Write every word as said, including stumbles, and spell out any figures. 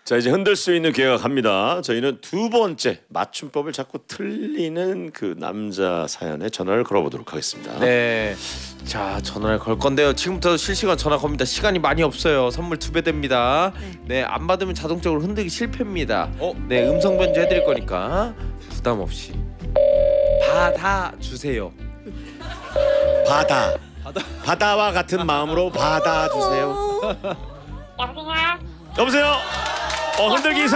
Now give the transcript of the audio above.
자, 이제 흔들 수 있는 기회가 갑니다. 저희는 두 번째 맞춤법을 자꾸 틀리는 그 남자 사연에 전화를 걸어보도록 하겠습니다. 네. 자, 전화를 걸 건데요. 지금부터 실시간 전화 겁니다. 시간이 많이 없어요. 선물 두 배 됩니다. 네, 안 받으면 자동적으로 흔들기 실패입니다. 어, 네, 음성 변조 해드릴 거니까 부담 없이 받아 주세요. 받아. 바다와 같은 마음으로 받아주세요. 여보세요? 여보세요. 어, 흔들기 이상.